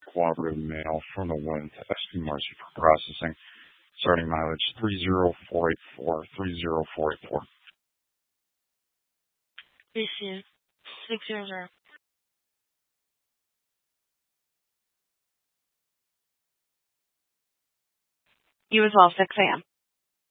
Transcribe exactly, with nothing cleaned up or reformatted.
cooperative mail from the wind to S P Marcy for processing. Starting mileage three zero four eight four, three zero four eight four. Receive six zero zero. You as well, six a.m.